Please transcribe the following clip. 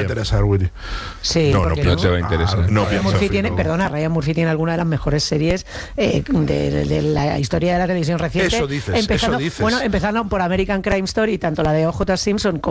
a interesar, Willy. Sí, no te va a interesar. Ryan Murphy tiene alguna de las mejores series de la historia de la televisión reciente. Eso dices. Empezando por American Crime Story, tanto la de O.J. Simpson como